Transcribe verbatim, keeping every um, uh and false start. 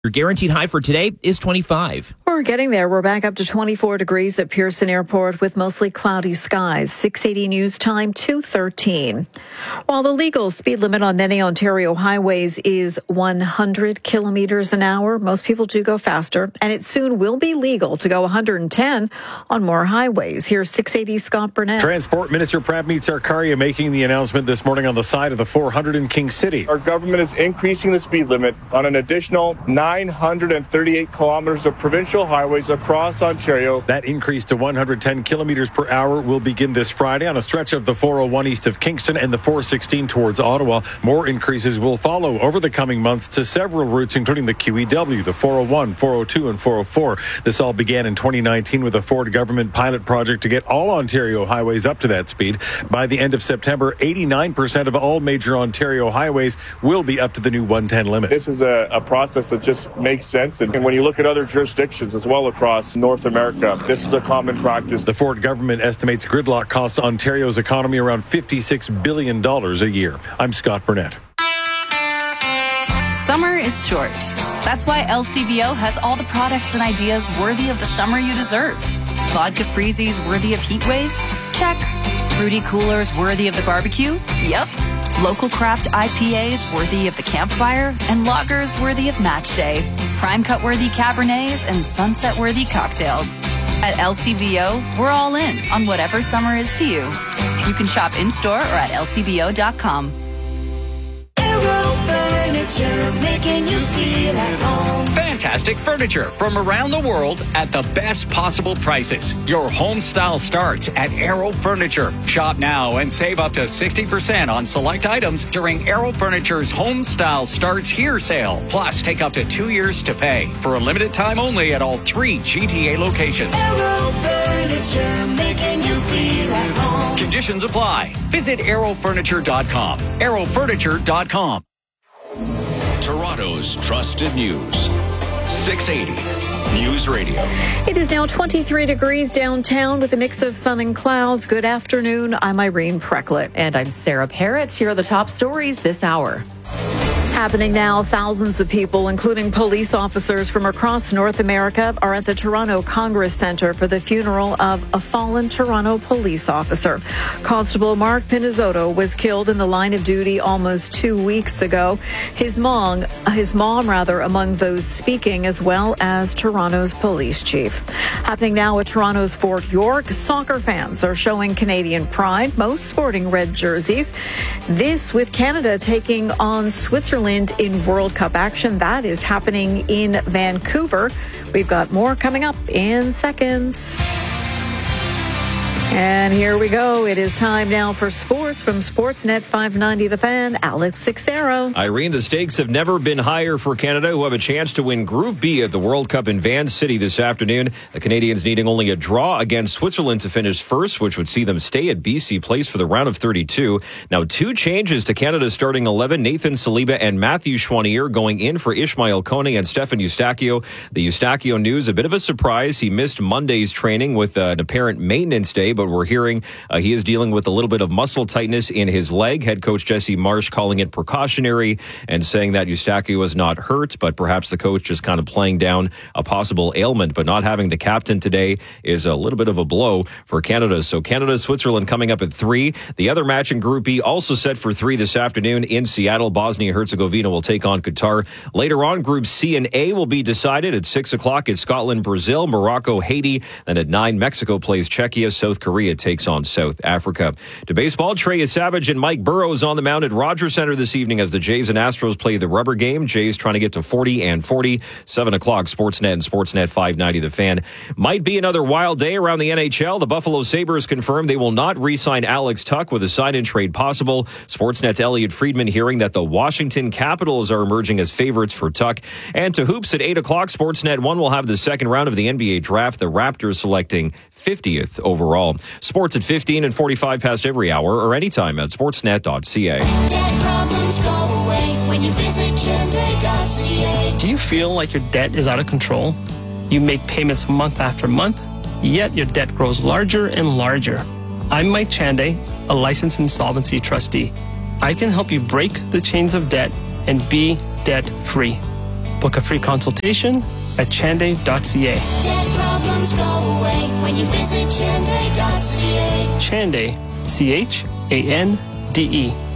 Your guaranteed high for today is twenty-five. We're getting there. We're back up to twenty-four degrees at Pearson Airport with mostly cloudy skies. six eighty news time, two thirteen. While the legal speed limit on many Ontario highways is one hundred kilometers an hour, most people do go faster, and it soon will be legal to go one hundred ten on more highways. Here's six eighty Scott Burnett. Transport Minister Prabmeet Sarkaria making the announcement this morning on the side of the four hundred in King City. Our government is increasing the speed limit on an additional nine hundred thirty-eight kilometers of provincial highways across Ontario. That increase to one hundred ten kilometers per hour will begin this Friday on a stretch of the four oh one east of Kingston and the four sixteen towards Ottawa. More increases will follow over the coming months to several routes, including the Q E W, the four oh one, four oh two, and four oh four. This all began in twenty nineteen with a Ford government pilot project to get all Ontario highways up to that speed. By the end of September, eighty-nine percent of all major Ontario highways will be up to the new one ten limit. This is a, a process that just makes sense. And when you look at other jurisdictions as well across North America, this is a common practice. The Ford government estimates gridlock costs Ontario's economy around fifty-six billion dollars a year. I'm Scott Burnett. Summer is short. That's why L C B O has all the products and ideas worthy of the summer you deserve. Vodka freezies worthy of heat waves? Check. Fruity coolers worthy of the barbecue? Yep. Local craft I P As worthy of the campfire, and lagers worthy of match day. Prime cut worthy Cabernets and sunset worthy cocktails. At L C B O, we're all in on whatever summer is to you. You can shop in-store or at L C B O dot com. Aero Furniture, making you feel at home. Fantastic furniture from around the world at the best possible prices. Your home style starts at Aero Furniture. Shop now and save up to sixty percent on select items during Aero Furniture's Home Style Starts Here sale. Plus, take up to two years to pay for a limited time only at all three G T A locations. Aero Furniture, making you feel at home. Conditions apply. Visit aero furniture dot com. aero furniture dot com. Toronto's trusted news. six eighty News Radio. It is now twenty-three degrees downtown with a mix of sun and clouds. Good afternoon. I'm Irene Precklett. And I'm Sarah Parrott. Here are the top stories this hour. Happening now, thousands of people, including police officers from across North America, are at the Toronto Congress Centre for the funeral of a fallen Toronto police officer. Constable Mark Pinizzotto was killed in the line of duty almost two weeks ago. His mom, his mom rather, among those speaking, as well as Toronto's police chief. Happening now at Toronto's Fort York, soccer fans are showing Canadian pride, most sporting red jerseys. This with Canada taking on Switzerland in World Cup action. That is happening in Vancouver. We've got more coming up in seconds. And here we go. It is time now for sports from Sportsnet five ninety The Fan. Alex Sixero. Irene, the stakes have never been higher for Canada, who have a chance to win Group B at the World Cup in Van City this afternoon. The Canadians needing only a draw against Switzerland to finish first, which would see them stay at B C Place for the round of thirty-two. Now, two changes to Canada's starting eleven. Nathan Saliba and Matthew Chouanier going in for Ishmael Kone and Stefan Eustáquio. The Eustáquio news, a bit of a surprise. He missed Monday's training with uh, an apparent maintenance day, but we're hearing uh, he is dealing with a little bit of muscle tightness in his leg. Head coach Jesse Marsh calling it precautionary and saying that Eustáquio was not hurt, but perhaps the coach just kind of playing down a possible ailment. But not having the captain today is a little bit of a blow for Canada. So Canada, Switzerland coming up at three. The other match in Group B also set for three this afternoon in Seattle. Bosnia-Herzegovina will take on Qatar. Later on, Group C and A will be decided at six o'clock. It's Scotland, Brazil, Morocco, Haiti. Then at nine, Mexico plays Czechia. South Korea takes on South Africa. To baseball, Trey Savage and Mike Burrows on the mound at Rogers Center this evening as the Jays and Astros play the rubber game. Jays trying to get to forty and forty. seven o'clock, Sportsnet and Sportsnet five ninety The Fan. Might be another wild day around the N H L. The Buffalo Sabres confirmed they will not re-sign Alex Tuch with a sign-in trade possible. Sportsnet's Elliot Friedman hearing that the Washington Capitals are emerging as favorites for Tuch. And to hoops at eight o'clock, Sportsnet one will have the second round of the N B A draft. The Raptors selecting fiftieth overall. Sports at fifteen and forty-five past every hour or anytime at sportsnet dot c a. Debt problems go away when you visit Gender dot c a. Do you feel like your debt is out of control? You make payments month after month, yet your debt grows larger and larger. I'm Mike Chanday, a licensed insolvency trustee. I can help you break the chains of debt and be debt-free. Book a free consultation at chanday dot c a. Dead problems go away when you visit chanday dot c a. Chanday, C H A N D E.